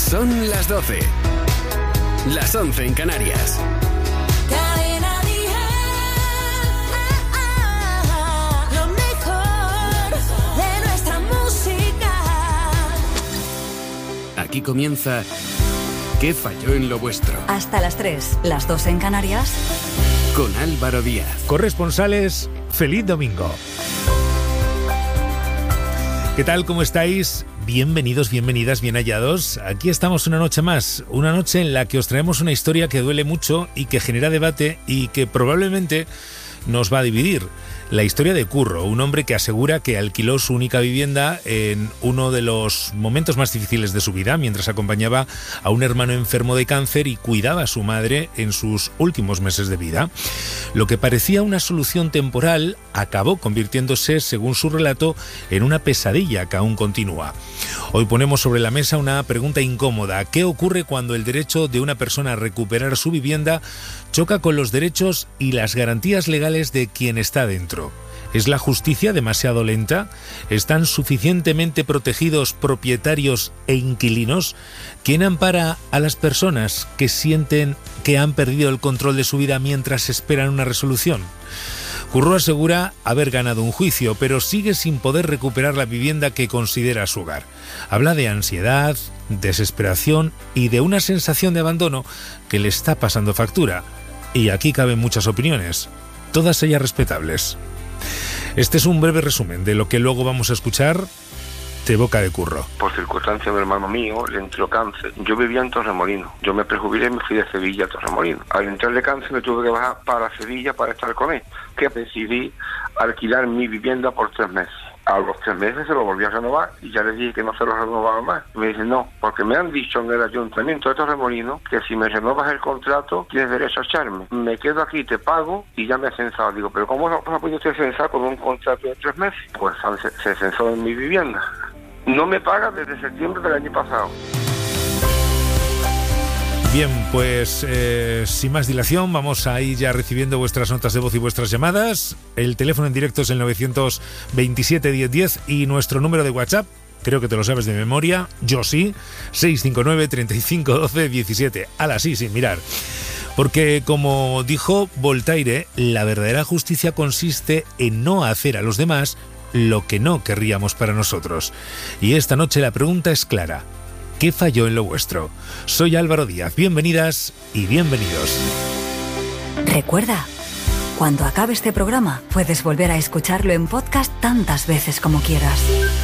Son las 12. Las 11 en Canarias. Cadena Dial, lo mejor de nuestra música. Aquí comienza ¿Qué falló en lo vuestro? Hasta las 3, las 2 en Canarias. Con Álvaro Díaz. Corresponsales, feliz domingo. ¿Qué tal? ¿Cómo estáis? Bienvenidos, bienvenidas, bien hallados. Aquí estamos una noche más, una noche en la que os traemos una historia que duele mucho y que genera debate y que probablemente nos va a dividir. La historia de Curro, un hombre que asegura que alquiló su única vivienda en uno de los momentos más difíciles de su vida, mientras acompañaba a un hermano enfermo de cáncer y cuidaba a su madre en sus últimos meses de vida. Lo que parecía una solución temporal acabó convirtiéndose, según su relato, en una pesadilla que aún continúa. Hoy ponemos sobre la mesa una pregunta incómoda. ¿Qué ocurre cuando el derecho de una persona a recuperar su vivienda choca con los derechos y las garantías legales de quien está dentro? ¿Es la justicia demasiado lenta? ¿Están suficientemente protegidos propietarios e inquilinos? ¿Quién ampara a las personas que sienten que han perdido el control de su vida mientras esperan una resolución? Curro asegura haber ganado un juicio, pero sigue sin poder recuperar la vivienda que considera su hogar. Habla de ansiedad, desesperación y de una sensación de abandono que le está pasando factura. Y aquí caben muchas opiniones, todas ellas respetables. Este es un breve resumen de lo que luego vamos a escuchar de boca de Curro. Por circunstancia de un hermano mío le entró cáncer. Yo vivía en Torremolinos. Yo me prejubilé y me fui de Sevilla a Torremolinos. Al entrarle cáncer me tuve que bajar para Sevilla para estar con él. Que decidí alquilar mi vivienda por 3 meses. A los 3 meses se lo volví a renovar y ya le dije que no se lo renovaba más. Y me dice no, porque me han dicho en el ayuntamiento de Torremolinos que si me renovas el contrato tienes derecho a echarme. Me quedo aquí, te pago y ya me he censado. Digo, pero ¿cómo no ha podido usted censar con un contrato de 3 meses? Pues se censó en mi vivienda. No me paga desde septiembre del año pasado. Bien, pues sin más dilación vamos a ir ya recibiendo vuestras notas de voz y vuestras llamadas. El teléfono en directo es el 927 1010 y nuestro número de WhatsApp, creo que te lo sabes de memoria, yo sí, 659 35 12 17. Ala, sí, sin mirar. Porque, como dijo Voltaire, la verdadera justicia consiste en no hacer a los demás lo que no querríamos para nosotros. Y esta noche la pregunta es clara. ¿Qué falló en lo vuestro? Soy Álvaro Díaz. Bienvenidas y bienvenidos. Recuerda, cuando acabe este programa, puedes volver a escucharlo en podcast tantas veces como quieras.